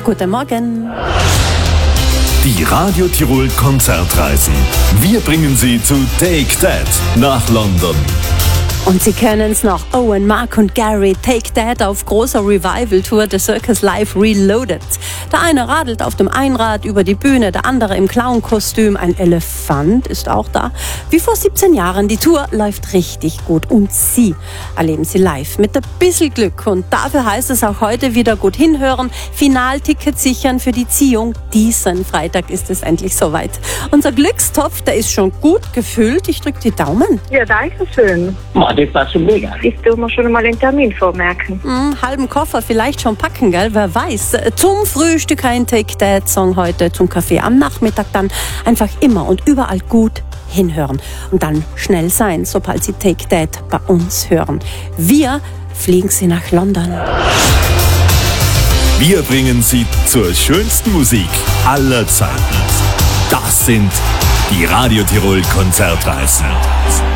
Guten Morgen. Die Radio Tirol Konzertreisen. Wir bringen Sie zu Take That nach London. Und Sie kennen es noch, Owen, Mark und Gary, Take That auf großer Revival-Tour The Circus Live Reloaded. Der eine radelt auf dem Einrad über die Bühne, der andere im Clown-Kostüm. Ein Elefant ist auch da. Wie vor 17 Jahren, die Tour läuft richtig gut und Sie erleben sie live mit ein bisschen Glück. Und dafür heißt es auch heute wieder gut hinhören, Finaltickets sichern für die Ziehung. Diesen Freitag ist es endlich soweit. Unser Glückstopf, der ist schon gut gefüllt. Ich drücke die Daumen. Ja, danke schön. Das war schon mega. Ich tue mir schon mal den Termin vormerken. Halben Koffer vielleicht schon packen, gell? Wer weiß. Zum Frühstück ein Take That Song heute, zum Kaffee am Nachmittag dann einfach immer und überall gut hinhören. Und dann schnell sein, sobald Sie Take That bei uns hören. Wir fliegen Sie nach London. Wir bringen Sie zur schönsten Musik aller Zeiten. Das sind die Radio Tirol Konzertreisen.